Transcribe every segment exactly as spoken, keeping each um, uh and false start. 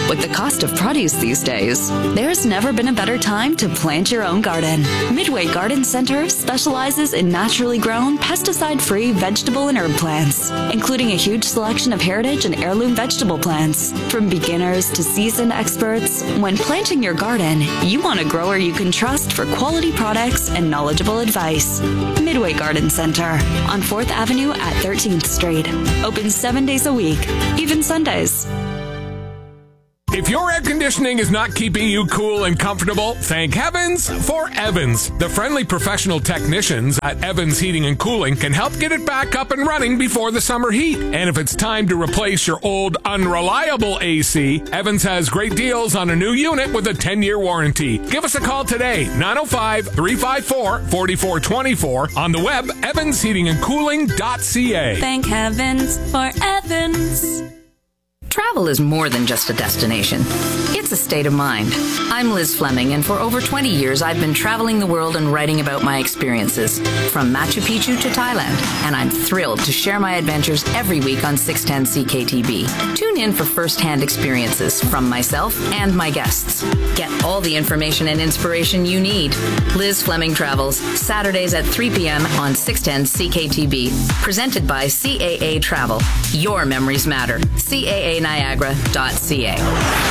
With the cost of produce these days, there's never been a better time to plant your own garden. Midway Garden Center specializes in naturally grown, pesticide-free vegetable and herb plants, including a huge selection of heritage and heirloom vegetable plants. From beginners to seasoned experts, when planting your garden, you want a grower you can trust for quality products and knowledgeable advice. Midway Garden Center on fourth Avenue at thirteenth Street. Open seven days a week, even Sundays. If your air conditioning is not keeping you cool and comfortable, thank heavens for Evans. The friendly professional technicians at Evans Heating and Cooling can help get it back up and running before the summer heat. And if it's time to replace your old, unreliable A C, Evans has great deals on a new unit with a ten-year warranty. Give us a call today, nine oh five, three five four, four four two four, on the web, evans heating and cooling dot c a. Thank heavens for Evans. Travel is more than just a destination. It's a state of mind. I'm Liz Fleming, and for over twenty years, I've been traveling the world and writing about my experiences, from Machu Picchu to Thailand, and I'm thrilled to share my adventures every week on six ten C K T B. Tune in for first-hand experiences from myself and my guests. Get all the information and inspiration you need. Liz Fleming Travels, Saturdays at three p.m. on six ten C K T B. Presented by C A A Travel. Your memories matter. C A A Niagara dot C A.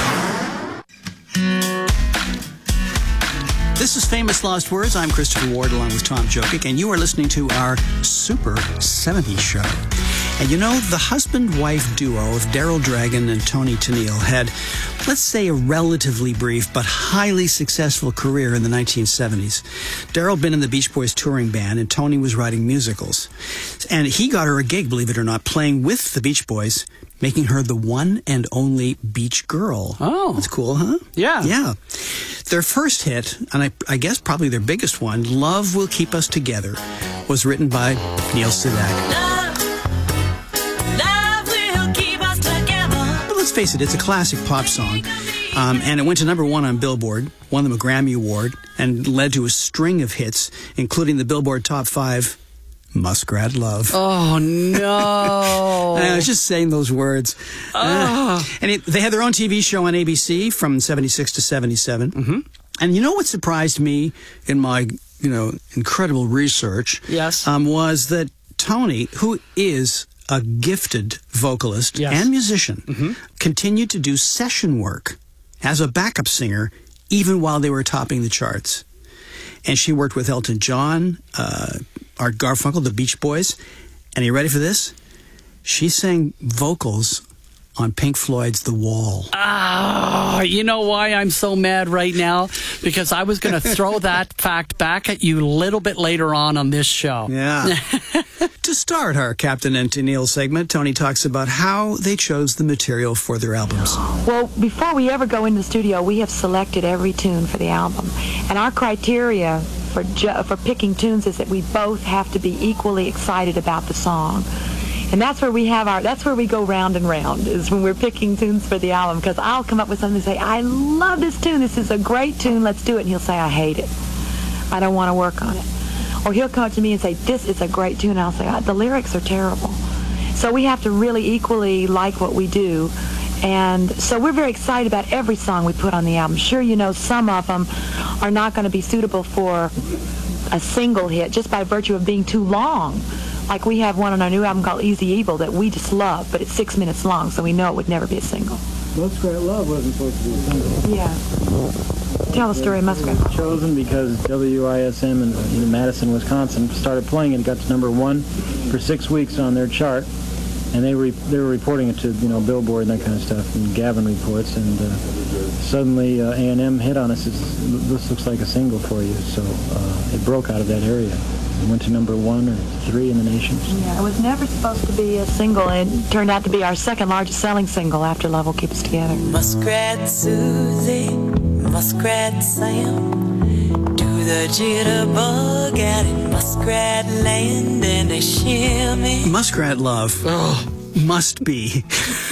This is Famous Lost Words. I'm Christopher Ward along with Tom Jokic, and you are listening to our Super seventies show. And you know, the husband-wife duo of Daryl Dragon and Toni Tennille had, let's say, a relatively brief but highly successful career in the nineteen seventies. Daryl had been in the Beach Boys touring band, and Toni was writing musicals. And he got her a gig, believe it or not, playing with the Beach Boys, making her the one and only beach girl. Oh. That's cool, huh? Yeah. Yeah. Their first hit, and I, I guess probably their biggest one, Love Will Keep Us Together, was written by Neil Sedaka. Love, love will keep us together. But let's face it, it's a classic pop song. Um, and it went to number one on Billboard, won them a Grammy Award, and led to a string of hits, including the Billboard Top five, Muskrat Love. Oh, no. I was just saying those words. Oh. Uh, and it, they had their own T V show on A B C from seventy-six to seventy-seven. Mm-hmm. And you know what surprised me in my, you know, incredible research? Yes. Um, was that Toni, who is a gifted vocalist Yes. and musician, Mm-hmm. continued to do session work as a backup singer even while they were topping the charts. And she worked with Elton John, uh, Art Garfunkel, the Beach Boys. And are you ready for this? She sang vocals on Pink Floyd's The Wall. Ah, you know why I'm so mad right now? Because I was going to throw that fact back at you a little bit later on on this show. Yeah. To start our Captain and Tennille segment, Toni talks about how they chose the material for their albums. Well, before we ever go into the studio, we have selected every tune for the album. And our criteria for ju- for picking tunes is that we both have to be equally excited about the song. And that's where we have our, that's where we go round and round, is when we're picking tunes for the album. Because I'll come up with something and say, I love this tune, this is a great tune, let's do it. And he'll say, I hate it. I don't want to work on it. Or he'll come to me and say, this is a great tune, and I'll say, the lyrics are terrible. So we have to really equally like what we do. And so we're very excited about every song we put on the album. Sure, you know, some of them are not going to be suitable for a single hit just by virtue of being too long. Like we have one on our new album called Easy Evil that we just love, but it's six minutes long, so we know it would never be a single. Muskrat Love wasn't supposed to be a single. Yeah. Tell the story of Muskrat. Chosen because W I S M in, in Madison, Wisconsin started playing it. It got to number one for six weeks on their chart, and they were they were reporting it to you know Billboard and that kind of stuff, and Gavin reports, and uh, suddenly uh, A and M hit on us. It's, this looks like a single for you, so uh, it broke out of that area. It went to number one or three in the nation. Yeah, it was never supposed to be a single. It turned out to be our second largest selling single after Love Will Keep Us Together. Muskrat Susie, Muskrat Sam, do the jitterbug out in Muskrat Land, and they shimmy. Muskrat Love. Oh. must be.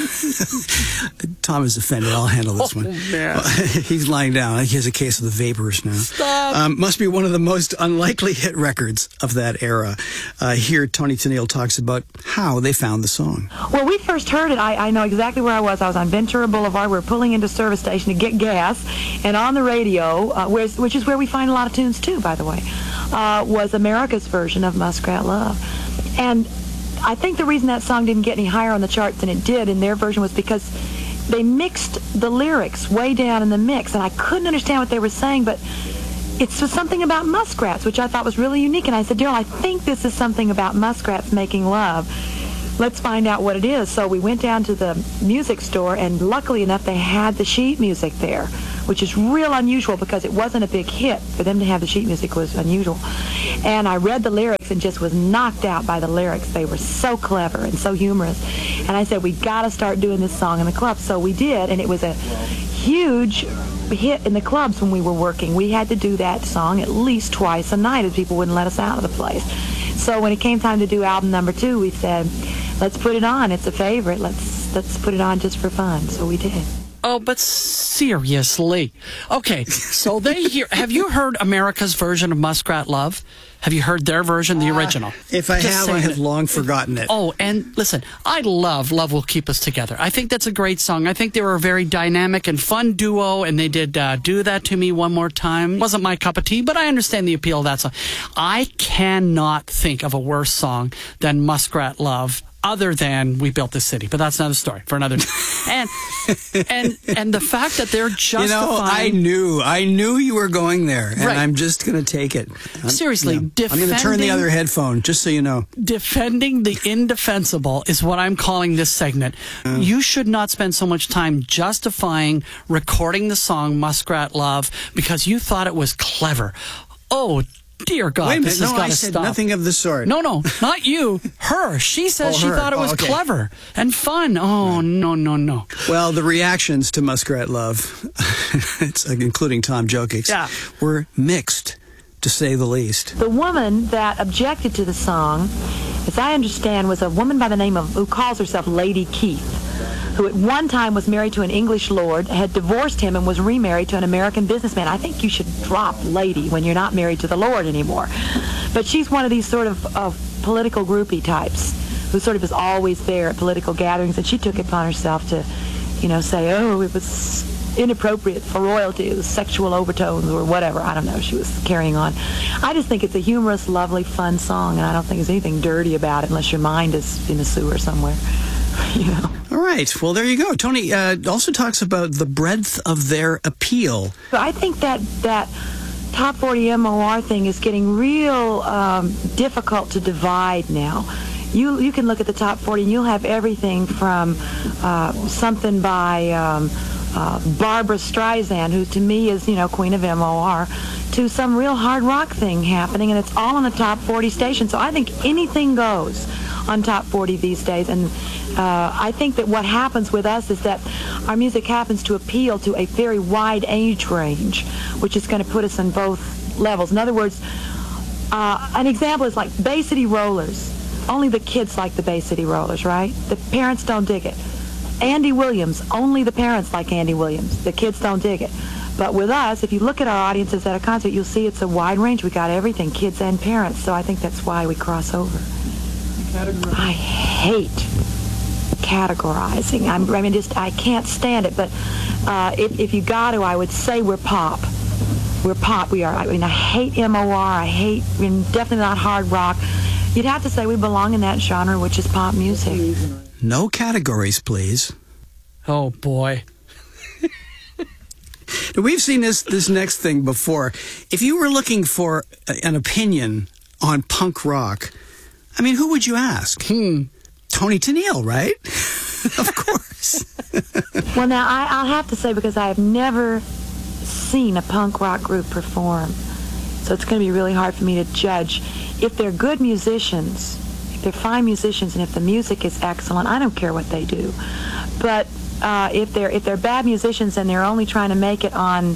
Tom is offended. I'll handle this Oh, one. man. He's lying down. He has a case of the vapors now. Stop. Um, must be one of the most unlikely hit records of that era. Uh, here, Tony Tennille talks about how they found the song. Well, we first heard it. I, I know exactly where I was. I was on Ventura Boulevard. We were pulling into a service station to get gas, and on the radio, uh, where's, which is where we find a lot of tunes too, by the way, uh, was America's version of Muskrat Love. And I think the reason that song didn't get any higher on the charts than it did in their version was because they mixed the lyrics way down in the mix, and I couldn't understand what they were saying, but it's something about muskrats, which I thought was really unique. And I said, Daryl, I think this is something about muskrats making love. Let's find out what it is. So we went down to the music store, and luckily enough, they had the sheet music there, which is real unusual because it wasn't a big hit. For them to have the sheet music was unusual. And I read the lyrics and just was knocked out by the lyrics. They were so clever and so humorous. And I said, we got to start doing this song in the club. So we did, and it was a huge hit in the clubs when we were working. We had to do that song at least twice a night as people wouldn't let us out of the place. So when it came time to do album number two, we said, let's put it on. It's a favorite. Let's let's put it on just for fun. So we did. Oh, but seriously. Okay, so they hear. Have you heard America's version of Muskrat Love? Have you heard their version, the original? If I Just have, I saying have it. long forgotten it. Oh, and listen, I love Love Will Keep Us Together. I think that's a great song. I think they were a very dynamic and fun duo, and they did uh, Do That To Me One More Time. Wasn't my cup of tea, but I understand the appeal of that song. I cannot think of a worse song than Muskrat Love, other than We Built This City. But that's another story for another day. And and and the fact that they're justifying... You know, I knew, I knew you were going there, and Right. I'm just going to take it. I'm, Seriously, I'm going to turn the defending- other headphone, just so you know. Defending the indefensible is what I'm calling this segment. You should not spend so much time justifying recording the song Muskrat Love because you thought it was clever. Oh, dear God, Wait a minute, this has no, got I to said stop. nothing of the sort. No, no, not you. Her. She says Oh, she her. thought it Oh, was okay. clever and fun. Oh, no, no, no. Well, the reactions to Muskrat Love, it's, uh, including Tom Jokic, Yeah. were mixed, to say the least. The woman that objected to the song, as I understand, was a woman by the name of, who calls herself Lady Keith, who at one time was married to an English lord, had divorced him, and was remarried to an American businessman. I think you should drop lady when you're not married to the lord anymore. But she's one of these sort of, of political groupie types who sort of is always there at political gatherings, and she took it upon herself to, you know, say, oh, it was inappropriate for royalty, it was sexual overtones or whatever. I don't know. She was carrying on. I just think it's a humorous, lovely, fun song, and I don't think there's anything dirty about it unless your mind is in a sewer somewhere. You know. All right. Well, there you go. Tony uh, also talks about the breadth of their appeal. I think that that top forty M O R thing is getting real um, difficult to divide now. You you can look at the top forty and you'll have everything from uh, something by um, uh, Barbara Streisand, who to me is, you know, Queen of M O R, to some real hard rock thing happening, and it's all on the top forty station. So I think anything goes on top forty these days, and uh, I think that what happens with us is that our music happens to appeal to a very wide age range, which is going to put us in both levels. In other words, uh, an example is like Bay City Rollers. Only the kids like the Bay City Rollers, right? The parents don't dig it. Andy Williams, only the parents like Andy Williams. The kids don't dig it. But with us, if you look at our audiences at a concert, you'll see it's a wide range. We got everything, kids and parents. So I think that's why we cross over. I hate categorizing. I'm, I mean, just I can't stand it. But uh, if, if you got to, I would say we're pop. We're pop. We are. I mean, I hate M O R. I hate. I mean, definitely not hard rock. You'd have to say we belong in that genre, which is pop music. No categories, please. Oh, boy. We've seen this this next thing before. If you were looking for a, an opinion on punk rock, I mean, who would you ask? Hmm. Tony Tennille, right? Of course. Well, now, I, I'll have to say, because I have never seen a punk rock group perform, so it's going to be really hard for me to judge. If they're good musicians, if they're fine musicians, and if the music is excellent, I don't care what they do. But uh, if they're if they're bad musicians and they're only trying to make it on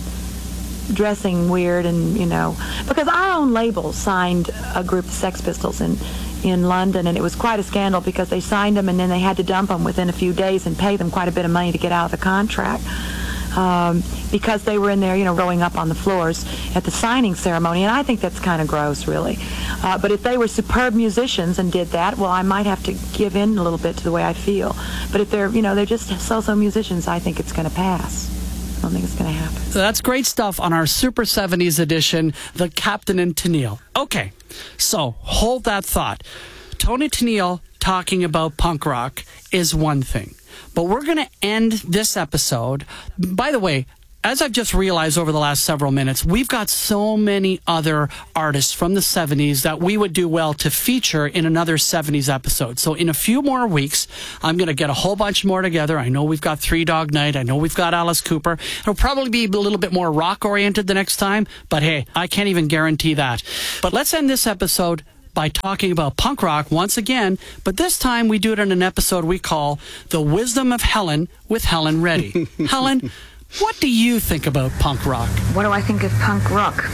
dressing weird and, you know, because our own label signed a group, the Sex Pistols, and in London, and it was quite a scandal because they signed them and then they had to dump them within a few days and pay them quite a bit of money to get out of the contract. Um, because they were in there, you know, rolling up on the floors at the signing ceremony, and I think that's kind of gross, really. Uh, but if they were superb musicians and did that, well, I might have to give in a little bit to the way I feel. But if they're, you know, they're just so-so musicians, I think it's going to pass. I don't think it's going to happen. So that's great stuff on our Super seventies edition, The Captain and Tennille. Okay, so hold that thought. Toni Tennille talking about punk rock is one thing. But we're going to end this episode. By the way, as I've just realized over the last several minutes, we've got so many other artists from the seventies that we would do well to feature in another seventies episode. So in a few more weeks, I'm going to get a whole bunch more together. I know we've got Three Dog Night. I know we've got Alice Cooper. It'll probably be a little bit more rock-oriented the next time. But hey, I can't even guarantee that. But let's end this episode by talking about punk rock once again, but this time we do it in an episode we call The Wisdom of Helen with Helen Reddy. Helen, what do you think about punk rock? What do I think of punk rock?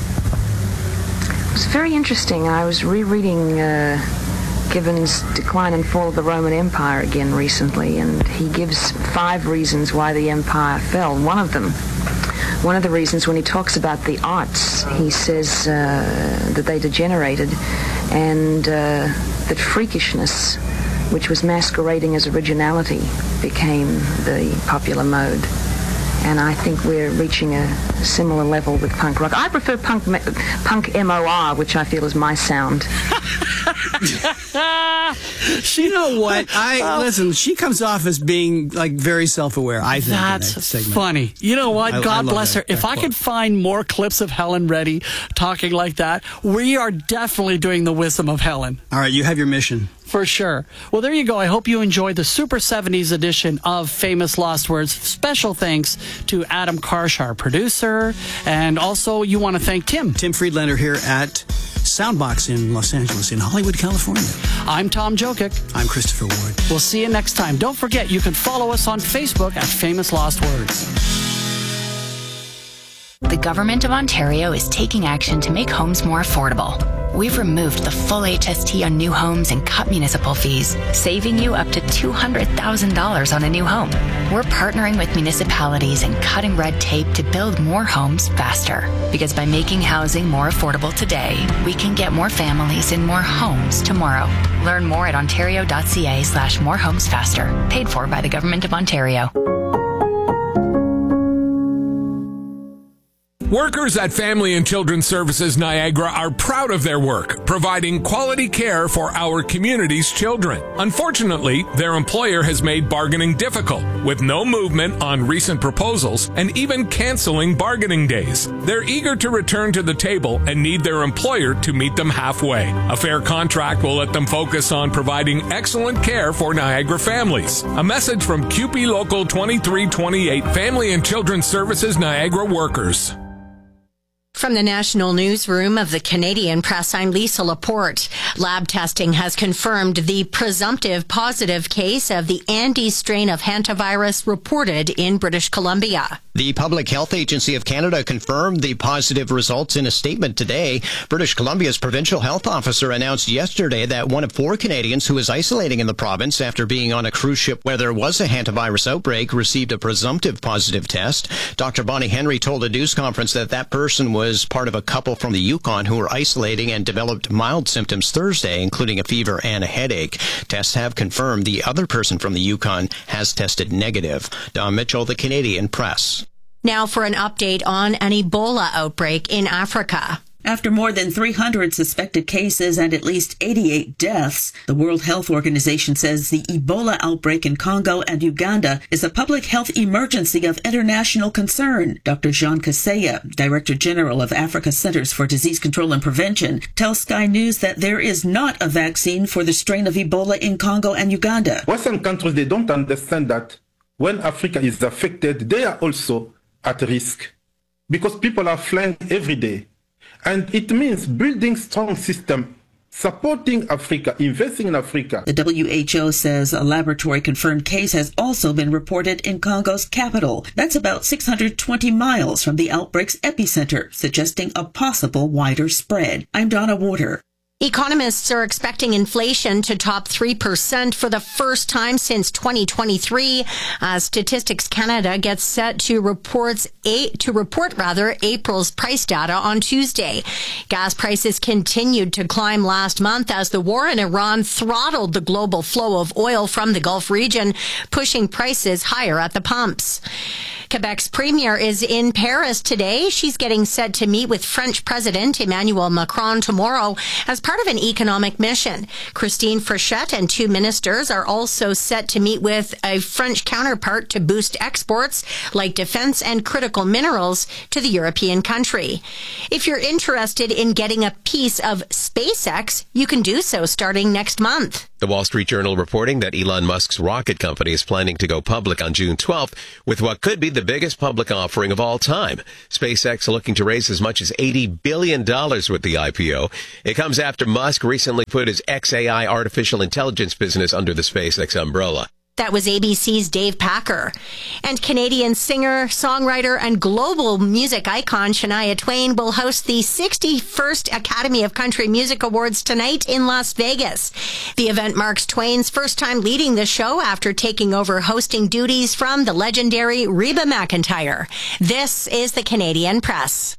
It was very interesting. I was rereading uh, Gibbon's Decline and Fall of the Roman Empire again recently, and he gives five reasons why the empire fell. One of them One of the reasons when he talks about the arts, he says uh, that they degenerated and uh, that freakishness, which was masquerading as originality, became the popular mode. And I think we're reaching a similar level with punk rock. I prefer punk punk M O R, which I feel is my sound. You know what? I uh, listen. She comes off as being like very self-aware. I think that's that segment. funny. You know what? I, God I bless that, her. If that I quote. could find more clips of Helen Reddy talking like that, we are definitely doing the wisdom of Helen. All right, you have your mission. For sure. Well, there you go. I hope you enjoyed the Super seventies edition of Famous Lost Words. Special thanks to Adam Karsh, our producer, and also you want to thank Tim. Tim Friedlander here at Soundbox in Los Angeles, in Hollywood, California. I'm Tom Jokic. I'm Christopher Ward. We'll see you next time. Don't forget, you can follow us on Facebook at Famous Lost Words. The Government of Ontario is taking action to make homes more affordable. We've removed the full H S T on new homes and cut municipal fees, saving you up to two hundred thousand dollars on a new home. We're partnering with municipalities and cutting red tape to build more homes faster. Because by making housing more affordable today, we can get more families in more homes tomorrow. Learn more at ontario.ca slash more homes faster. Paid for by the Government of Ontario. Workers at Family and Children's Services Niagara are proud of their work, providing quality care for our community's children. Unfortunately, their employer has made bargaining difficult, with no movement on recent proposals and even canceling bargaining days. They're eager to return to the table and need their employer to meet them halfway. A fair contract will let them focus on providing excellent care for Niagara families. A message from Q P Local twenty-three twenty-eight, Family and Children's Services Niagara workers. From the National Newsroom of the Canadian Press, I'm Lisa Laporte. Lab testing has confirmed the presumptive positive case of the Andes strain of hantavirus reported in British Columbia. The Public Health Agency of Canada confirmed the positive results in a statement today. British Columbia's provincial health officer announced yesterday that one of four Canadians who is isolating in the province after being on a cruise ship where there was a hantavirus outbreak received a presumptive positive test. Doctor Bonnie Henry told a news conference that that person was part of a couple from the Yukon who were isolating and developed mild symptoms Thursday, including a fever and a headache. Tests have confirmed the other person from the Yukon has tested negative. Don Mitchell, the Canadian Press. Now for an update on an Ebola outbreak in Africa. After more than three hundred suspected cases and at least eighty-eight deaths, the World Health Organization says the Ebola outbreak in Congo and Uganda is a public health emergency of international concern. Doctor Jean Kaseya, Director General of Africa Centers for Disease Control and Prevention, tells Sky News that there is not a vaccine for the strain of Ebola in Congo and Uganda. Western countries, they don't understand that when Africa is affected, they are also at risk because people are flying every day. And it means building strong system, supporting Africa, investing in Africa. The W H O says a laboratory-confirmed case has also been reported in Congo's capital. That's about six hundred twenty miles from the outbreak's epicenter, suggesting a possible wider spread. I'm Donna Warder. Economists are expecting inflation to top three percent for the first time since twenty twenty-three. Uh, Statistics Canada gets set to reports eight, to report rather April's price data on Tuesday. Gas prices continued to climb last month as the war in Iran throttled the global flow of oil from the Gulf region, pushing prices higher at the pumps. Quebec's premier is in Paris today. She's getting set to meet with French President Emmanuel Macron tomorrow as part of an economic mission. Christine Frechette and two ministers are also set to meet with a French counterpart to boost exports like defense and critical minerals to the European country. If you're interested in getting a piece of SpaceX, you can do so starting next month. The Wall Street Journal reporting that Elon Musk's rocket company is planning to go public on June twelfth with what could be the biggest public offering of all time. SpaceX looking to raise as much as eighty billion dollars with the I P O. It comes after Musk recently put his X A I artificial intelligence business under the SpaceX umbrella. That was A B C's Dave Packer. And Canadian singer, songwriter, and global music icon Shania Twain will host the sixty-first Academy of Country Music Awards tonight in Las Vegas. The event marks Twain's first time leading the show after taking over hosting duties from the legendary Reba McEntire. This is the Canadian Press.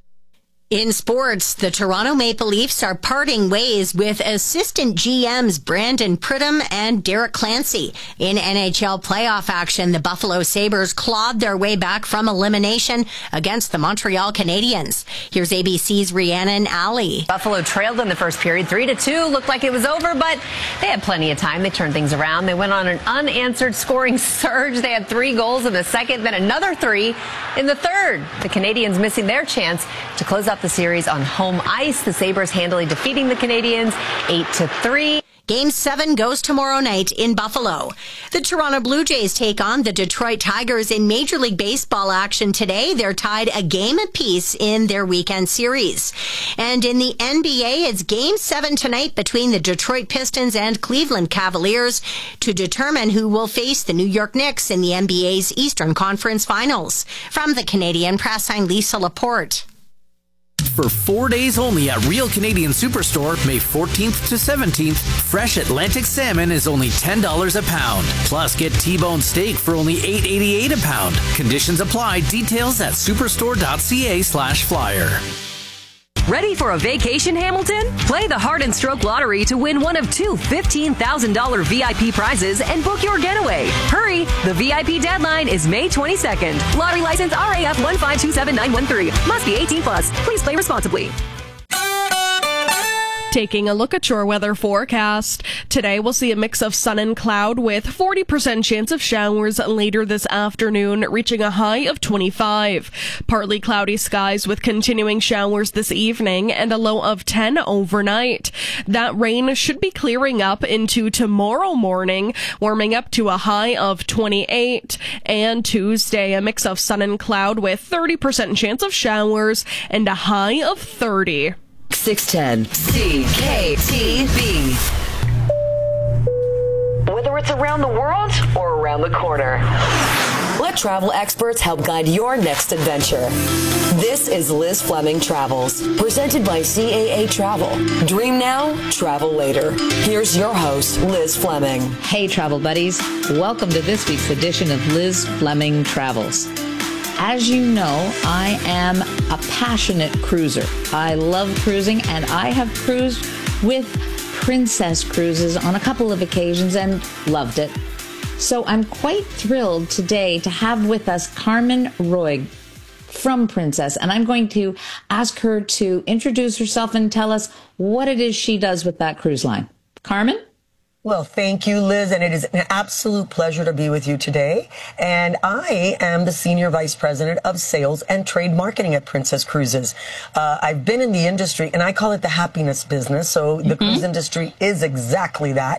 In sports, the Toronto Maple Leafs are parting ways with assistant G Ms Brandon Pridham and Derek Clancy. In N H L playoff action, the Buffalo Sabres clawed their way back from elimination against the Montreal Canadiens. Here's A B C's Rhiannon Alley. Buffalo trailed in the first period, three to two. Looked like it was over, but they had plenty of time. They turned things around. They went on an unanswered scoring surge. They had three goals in the second, then another three in the third. The Canadiens missing their chance to close out the series on home ice. The Sabres handily defeating the Canadiens eight to three. Game seven goes tomorrow night in Buffalo. The Toronto Blue Jays take on the Detroit Tigers in Major League Baseball action today. They're tied a game apiece in their weekend series. And in the N B A, it's game seven tonight between the Detroit Pistons and Cleveland Cavaliers to determine who will face the New York Knicks in the N B A's Eastern Conference Finals. From the Canadian Press, I'm Lisa Laporte. For four days only at Real Canadian Superstore, May fourteenth to seventeenth, fresh Atlantic salmon is only ten dollars a pound. Plus, get T-bone steak for only eight eighty-eight a pound. Conditions apply. Details at superstore.ca slash flyer. Ready for a vacation, Hamilton? Play the Heart and Stroke Lottery to win one of two fifteen thousand dollars V I P prizes and book your getaway. Hurry! The V I P deadline is May twenty-second. Lottery license R A F one five two seven nine one three. Must be eighteen plus. Please play responsibly. Taking a look at your weather forecast. Today we'll see a mix of sun and cloud with forty percent chance of showers later this afternoon, reaching a high of twenty-five. Partly cloudy skies with continuing showers this evening and a low of ten overnight. That rain should be clearing up into tomorrow morning, warming up to a high of twenty-eight. And Tuesday, a mix of sun and cloud with thirty percent chance of showers and a high of thirty. six ten C K T V. Whether it's around the world or around the corner, let travel experts help guide your next adventure. This is Liz Fleming Travels, presented by C A A Travel. Dream now, travel later. Here's your host, Liz Fleming. Hey, travel buddies. Welcome to this week's edition of Liz Fleming Travels. As you know, I am a passionate cruiser. I love cruising, and I have cruised with Princess Cruises on a couple of occasions and loved it. So I'm quite thrilled today to have with us Carmen Roig from Princess, and I'm going to ask her to introduce herself and tell us what it is she does with that cruise line. Carmen? Well, thank you, Liz, and it is an absolute pleasure to be with you today. And I am the Senior Vice President of Sales and Trade Marketing at Princess Cruises. Uh, I've been in the industry, and I call it the happiness business, so the mm-hmm. cruise industry is exactly that.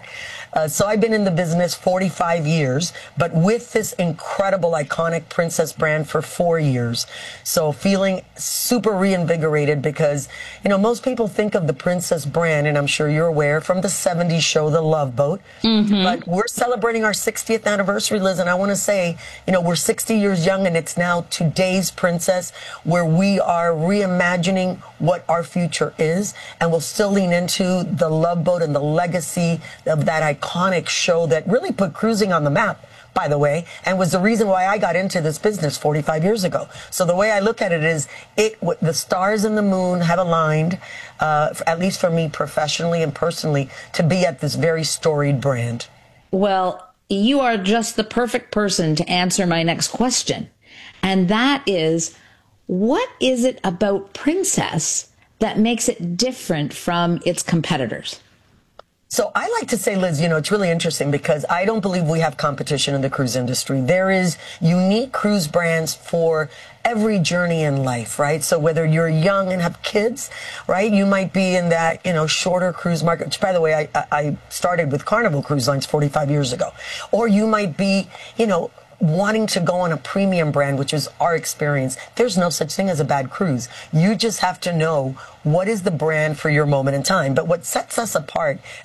Uh, so I've been in the business forty-five years, but with this incredible, iconic Princess brand for four years. So feeling super reinvigorated because, you know, most people think of the Princess brand, and I'm sure you're aware, from the seventies show, The Love Boat. Mm-hmm. But we're celebrating our sixtieth anniversary, Liz, and I want to say, you know, we're sixty years young, and it's now today's Princess, where we are reimagining what our future is, and we'll still lean into the Love Boat and the legacy of that iconic show that really put cruising on the map, by the way, and was the reason why I got into this business forty-five years ago. So the way I look at it is, it the stars and the moon have aligned, uh, at least for me professionally and personally, to be at this very storied brand. Well, you are just the perfect person to answer my next question. And that is, what is it about Princess that makes it different from its competitors? So I like to say, Liz, you know, it's really interesting because I don't believe we have competition in the cruise industry. There is unique cruise brands for every journey in life, right? So whether you're young and have kids, right, you might be in that, you know, shorter cruise market, which, by the way, I, I started with Carnival Cruise Lines forty-five years ago. Or you might be, you know, wanting to go on a premium brand, which is our experience. There's no such thing as a bad cruise. You just have to know what is the brand for your moment in time. But what sets us apart